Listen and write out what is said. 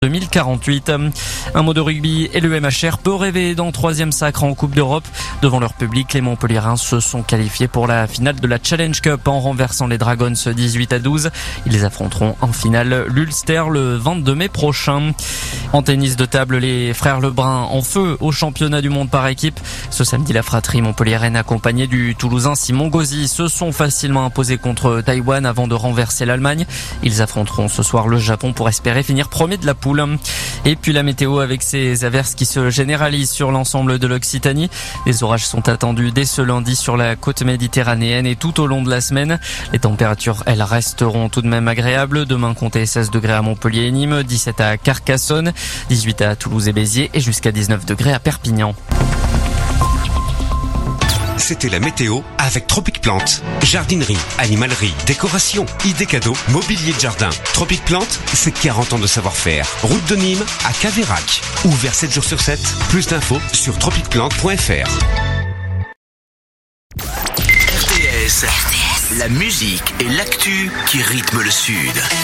2048. Un mot de rugby et le MHR peut rêver d'un troisième sacre en Coupe d'Europe. Devant leur public, les Montpelliérains se sont qualifiés pour la finale de la Challenge Cup en renversant les Dragons 18-12. Ils affronteront en finale l'Ulster le 22 mai prochain. En tennis de table, les frères Lebrun en feu au championnat du monde par équipe. Ce samedi, la fratrie montpelliéraine accompagnée du Toulousain Simon Gauzy se sont facilement imposés contre Taïwan avant de renverser l'Allemagne. Ils affronteront ce soir le Japon pour espérer finir premier de la poule. Et puis la météo avec ces averses qui se généralisent sur l'ensemble de l'Occitanie. Les orages sont attendus dès ce lundi sur la côte méditerranéenne et tout au long de la semaine. Les températures, elles, resteront tout de même agréables. Demain, comptez 16 degrés à Montpellier et Nîmes, 17 à Carcassonne, 18 à Toulouse et Béziers et jusqu'à 19 degrés à Perpignan. C'était la météo avec Tropic Plante. Jardinerie, animalerie, décoration, idées cadeaux, mobilier de jardin. Tropic Plante, c'est 40 ans de savoir-faire. Route de Nîmes à Cavérac. Ouvert 7 jours sur 7. Plus d'infos sur tropicplante.fr. RTS, la musique et l'actu qui rythment le Sud.